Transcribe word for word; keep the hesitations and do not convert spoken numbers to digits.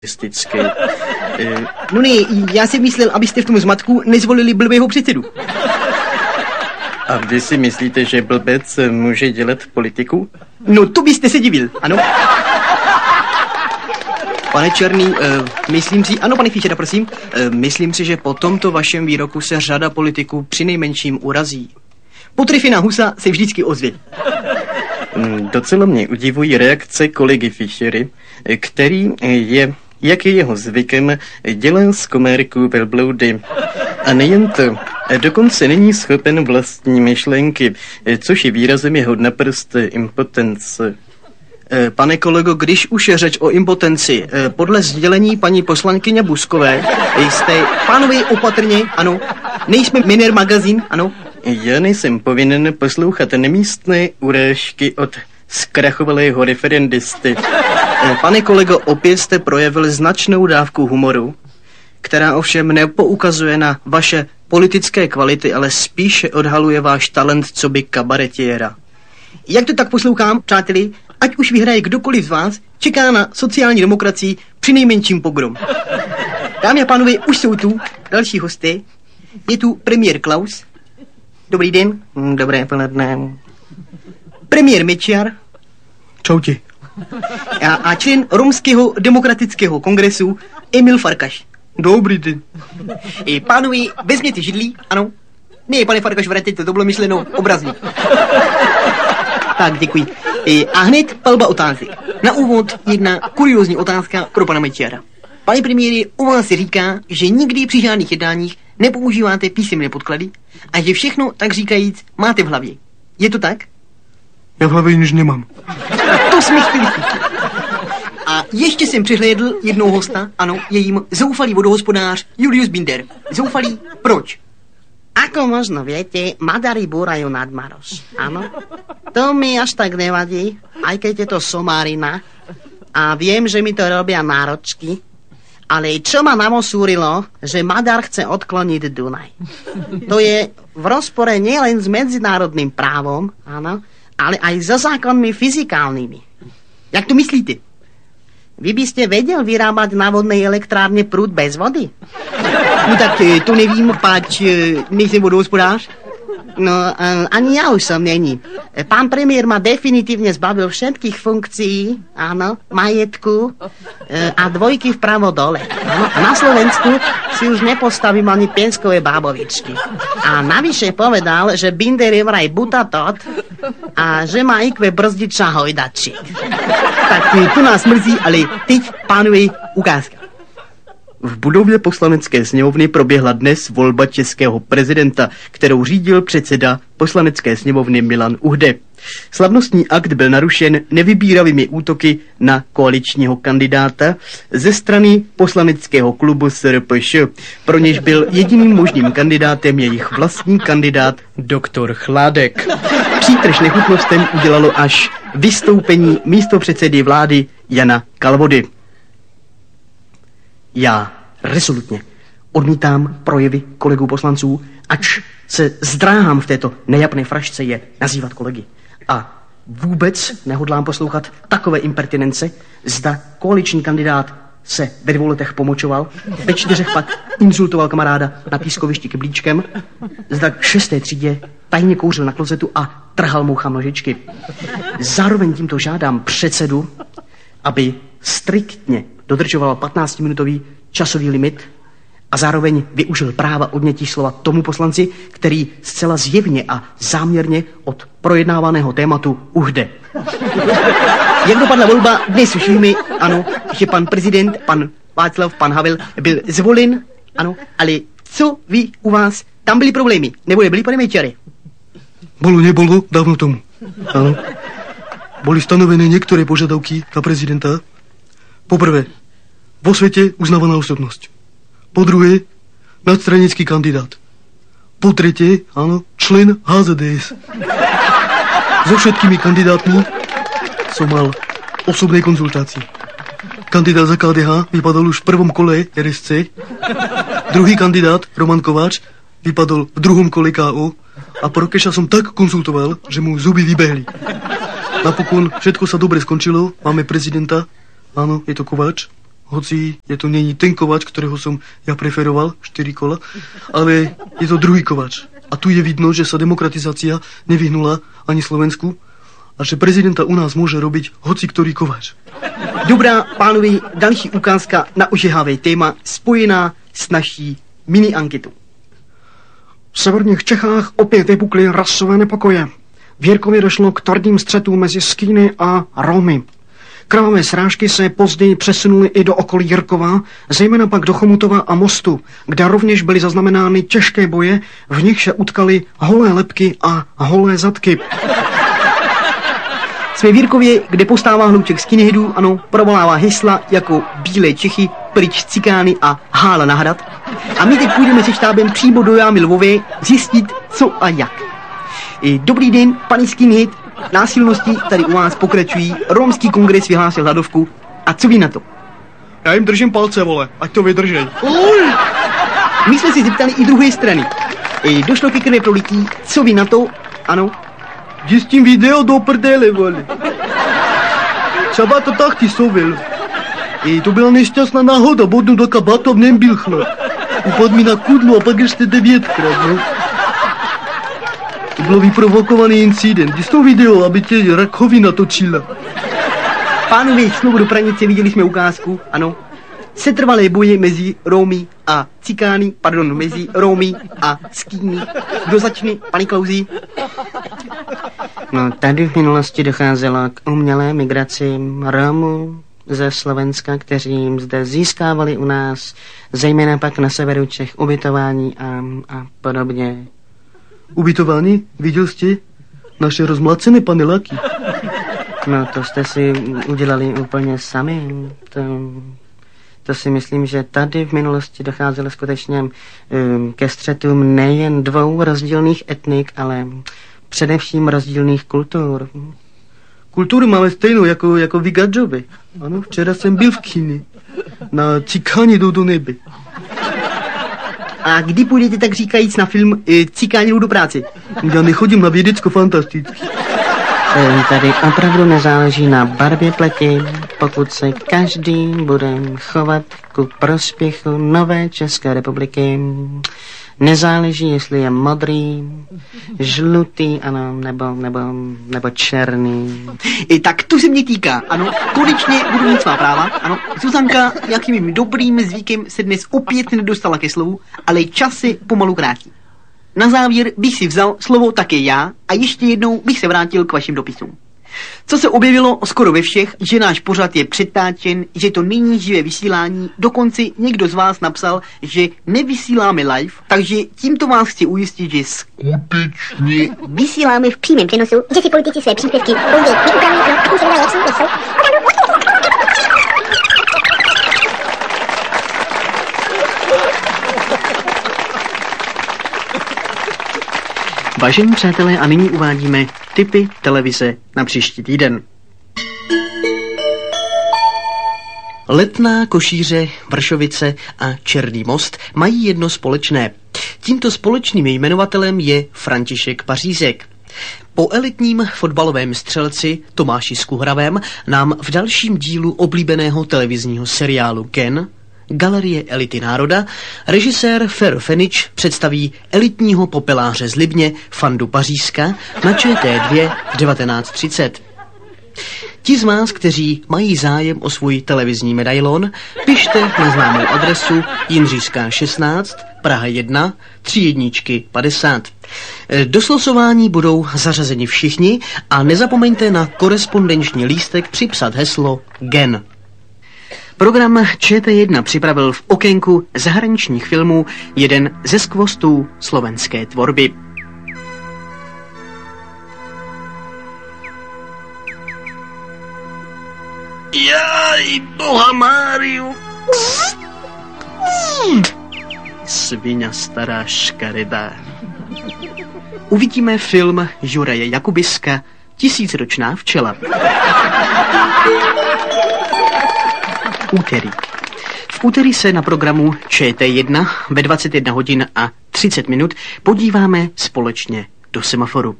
Statisticky. No ne, já si myslel, abyste v tom zmatku nezvolili blbého předsedu. A vy si myslíte, že blbec může dělat politiku? No to byste se divil, ano. Pane Černý, uh, myslím si, ano pane Fischera, prosím, uh, myslím si, že po tomto vašem výroku se řada politiků přinejmenším urazí. Potrefy na husa se vždycky ozvě. Mm, docela mě udivují reakce kolegy Fischery, který je, jak je jeho zvykem, dělá z komérků velbloudy. A nejen to, dokonce není schopen vlastní myšlenky, což je výrazem jeho naprosté impotence. Pane kolego, když už je řeč o impotenci, podle sdělení paní poslankyně Buskové, jste, pánovi, opatrně, ano, nejsme Miner magazín, ano. Já nejsem povinen poslouchat nemístné urážky od zkrachovalého referendisty. Pane kolego, opět jste projevil značnou dávku humoru, která ovšem nepoukazuje na vaše politické kvality, ale spíše odhaluje váš talent coby kabaretiéra. Jak to tak poslouchám, přáteli, ať už vyhraje kdokoliv z vás, čeká na sociální demokracii přinejmenším pogrom. Dámy a pánové, už jsou tu další hosté. Je tu premiér Klaus. Dobrý den. Dobré poledne. Premiér Mečiar. Čauti. A, a člen Romského demokratického kongresu Emil Farkaš. Dobrý den. I pánové, vezměte židlí, ano. Ne, pane Farkaš, vraťte to, to bylo myšleno obrazně. Tak, děkuji. I, a hned palba otázek. Na úvod jedna kuriózní otázka pro pana Mečiara. Pane premiére, u vás se říká, že nikdy při žádných jednáních nepoužíváte písemné podklady a že všechno, tak říkajíc, máte v hlavě. Je to tak? Já v hlavě nic nemám. To jsme chtěli slyšet. A ještě jsem přihlédl jednou hosta, ano, je jim zoufalý vodohospodář Julius Binder. Zoufalý proč? Ako možno viete, Maďari búrajú nadmaros, áno? To mi až tak nevadí, aj keď je to somárina. A viem, že mi to robia náročky. Ale čo ma namosúrilo, že Maďar chce odkloniť Dunaj. To je v rozpore nielen s medzinárodným právom, áno, ale aj so zákonmi fyzikálnymi. Jak to myslíte? Vy by ste vedel vyrábať na vodnej elektrárne prúd bez vody? No tak to nevím, páč nejsem vodohospodář. No, ani ja už som není. Pán premiér ma definitívne zbavil všetkých funkcií, áno, majetku a dvojky vpravo dole. Áno, a na Slovensku si už nepostavím ani pienskové bábovičky. A navyše povedal, že Binder je vraj butatot a že má í kvé brzdiča hojdačík. Tak to nás mrzí, ale teď, pánové, ukázka. V budově poslanecké sněmovny proběhla dnes volba českého prezidenta, kterou řídil předseda poslanecké sněmovny Milan Uhde. Slavnostní akt byl narušen nevybíravými útoky na koaličního kandidáta ze strany poslaneckého klubu S R P Š, pro něž byl jediným možným kandidátem jejich vlastní kandidát doktor Chládek. Přítrž nechutnostem udělalo až vystoupení místopředsedy vlády Jana Kalvody. Já rezolutně odmítám projevy kolegů poslanců, ač se zdráhám v této nejapné frašce je nazývat kolegy. A vůbec nehodlám poslouchat takové impertinence, zda koaliční kandidát se ve dvou letech pomočoval, ve čtyřech pak insultoval kamaráda na pískovišti kyblíčkem, zda v šesté třídě tajně kouřil na klozetu a trhal mouchám nožičky. Zároveň tímto žádám předsedu, aby striktně dodržoval patnáctiminutový časový limit a zároveň využil práva odnětí slova tomu poslanci, který zcela zjevně a záměrně od projednávaného tématu uhde. Jak dopadla volba, dnes už víme, ano, že pan prezident, pan Václav, pan Havel byl zvolen, ano, ale co vy u vás, tam byly problémy, nebo nebyly, pane Mečiare? Bolo, nebolo, dávno tomu. Áno. Boli stanovené niektoré požiadavky na prezidenta. Poprvé, vo svete uznávaná osobnosť. Po druhé, nadstranický kandidát. Po tretie, áno, člen H Z D S. So všetkými kandidátmi som mal osobné konzultácie. Kandidát za K D H vypadol už v prvom kole R S C. Druhý kandidát, Roman Kováč, vypadol v druhom kole K O. A Prokeša som tak konzultoval, že mu zuby vybehli. Napokon všetko sa dobre skončilo, máme prezidenta, áno, je to Kováč, hoci je to není ten Kovač, kterého jsem já preferoval, čtyři kola, ale je to druhý Kovač. A tu je vidno, že sa demokratizácia nevyhnula ani Slovensku a že prezidenta u nás může robiť hoci ktorý Kovač. Dobrá, pánovi, další ukázka na ožehavé téma spojená s naší mini anketou. V severních Čechách opět vypukly rasové nepokoje. V Jirkově došlo k tvrdým střetům mezi Skýny a Romy. Krvavé srážky se později přesunuly i do okolí Jirkova, zejména pak do Chomutova a Mostu, kde rovněž byly zaznamenány těžké boje, v nich se utkaly holé lebky a holé zadky. Jsme v Jirkově, kde postává hlouček skinheadů, ano, provolává hesla jako Bílé Čechy, pryč cikány a hála na hrad. A my teď půjdeme se štábem přímo do jámy Lvové zjistit, co a jak. I dobrý den, paní skinhead, násilnosti tady u vás pokračují, romský kongres vyhlásil hladovku. A co vy na to? Já jim držím palce, vole, ať to vydržej. My jsme si zeptali i druhé strany. I došlo ke krve prolití, co vy na to? Ano. Jdi s tím video do prdele, vole. Třeba to tak ty souvil. I to byla nešťastná náhoda, bodnu do kabátu a v něm byl chlap. Upadl mi na kudlu a pak ještě devětkrát, no. To byl vyprovokovaný incident. Jdi s tou video, aby tě rakovina točila. Pánové, znovu do Pranice, viděli jsme ukázku, ano. Setrvalé boje mezi Romy a Cikány, pardon, mezi Romy a Skýny. Kdo začne, paní Klauzi? No, tady v minulosti docházelo k umělé migraci Romů ze Slovenska, kteří zde získávali u nás, zejména pak na severu Čech, ubytování a, a podobně. Ubytování? Viděl jste? Naše rozmlacené paneláky. No, to jste si udělali úplně sami. To, to si myslím, že tady v minulosti docházelo skutečně um, ke střetům nejen dvou rozdílných etnik, ale především rozdílných kultur. Kulturu máme stejnou jako, jako vy gadžoby. Ano, včera jsem byl v kyni. Na Cikáni jdou do nebe. A kdy půjdete, tak říkajíc, na film e, Cikáni jdou do práce? Já nechodím na vědecko-fantastický. Tady opravdu nezáleží na barvě pleti, pokud se každý bude chovat ku prospěchu nové České republiky. Nezáleží, jestli je modrý, žlutý, ano, nebo, nebo, nebo černý. E, tak to se mě týká, ano, konečně budu mít svá práva, ano. Zuzanka nějakým dobrým zvykem se dnes opět nedostala ke slovu, ale čas se pomalu krátí. Na závěr bych si vzal slovo také já a ještě jednou bych se vrátil k vašim dopisům. Co se objevilo skoro ve všech, že náš pořad je přetáčen, že to není živé vysílání, dokonce někdo z vás napsal, že nevysíláme live, takže tímto vás chci ujistit, že skutečně vysíláme v přímém přenosu, že si politici své příspěvky pouze vyupraví pro akční server, jak jsou. Vážení přátelé, a nyní uvádíme tipy televize na příští týden. Letná, Košíře, Vršovice a Černý Most mají jedno společné. Tímto společným jmenovatelem je František Pařízek. Po elitním fotbalovém střelci Tomáši Skuhravém nám v dalším dílu oblíbeného televizního seriálu Ken, Galerie elity národa, režisér Fero Fenič představí elitního popeláře z Libně Fandu Pařízka na Č T dva v devatenáct třicet. Ti z vás, kteří mají zájem o svůj televizní medailon, pište na známou adresu Jindřišská šestnáct, Praha jedna, tři jedničky padesát. Do slosování budou zařazeni všichni a nezapomeňte na korespondenční lístek připsat heslo Gen. Program Č T jedna připravil v okénku zahraničních filmů jeden ze skvostů slovenské tvorby. Jaj, boha Máriu. Sviňa stará škaredá. Uvidíme film Juraje Jakubiska Tisícročná včela. Úterý. V úterý se na programu Č T jedna ve dvacet jedna hodin a třicet minut podíváme společně do semaforu.